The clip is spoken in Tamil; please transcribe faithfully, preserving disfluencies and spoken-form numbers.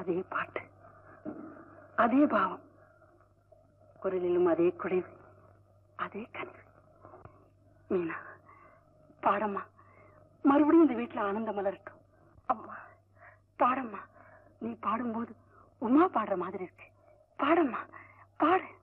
அதே பாட்டு, அதே பாவம், குரலிலும் அதே குடைவு, அதே கனிவு. மீனா பாடம்மா, மறுபடியும் இந்த வீட்டுல ஆனந்தம் மலரட்டும். அம்மா பாடம்மா, நீ பாடும்போது உமா பாடுற மாதிரி இருக்கு. பாடம்மா பாடு.